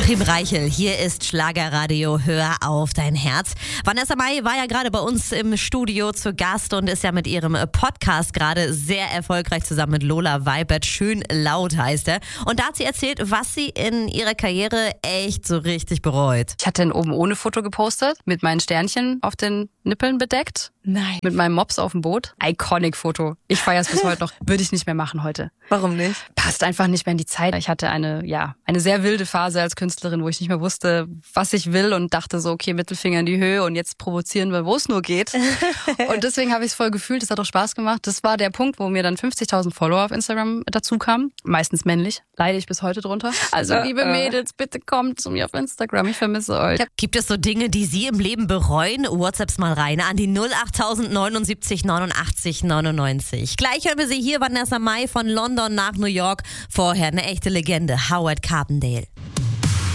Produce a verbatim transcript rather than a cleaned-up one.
Achim Reichel, hier ist Schlagerradio, hör auf dein Herz. Vanessa Mai war ja gerade bei uns im Studio zu Gast und ist ja mit ihrem Podcast gerade sehr erfolgreich zusammen mit Lola Weibert. Schön laut heißt er. Und da hat sie erzählt, was sie in ihrer Karriere echt so richtig bereut. Ich hatte ein oben ohne Foto gepostet, mit meinen Sternchen auf den Nippeln bedeckt. Nein. Mit meinem Mops auf dem Boot. Iconic Foto. Ich feiere es bis heute noch. Würde ich nicht mehr machen heute. Warum nicht? Passt einfach nicht mehr in die Zeit. Ich hatte eine, ja, eine sehr wilde Phase als Künstlerin, wo ich nicht mehr wusste, was ich will und dachte so, okay, Mittelfinger in die Höhe und jetzt provozieren wir, wo es nur geht. Und deswegen habe ich es voll gefühlt. Das hat auch Spaß gemacht. Das war der Punkt, wo mir dann fünfzigtausend Follower auf Instagram dazu kamen. Meistens männlich. Leide ich bis heute drunter. Also liebe Mädels, bitte kommt zu mir auf Instagram. Ich vermisse euch. Gibt es so Dinge, die Sie im Leben bereuen? WhatsApps mal rein an die null acht neunundsiebzig neunundachtzig neunundneunzig. Gleich hören wir sie hier, Vanessa Mai von London nach New York. Vorher eine echte Legende, Howard Carpendale.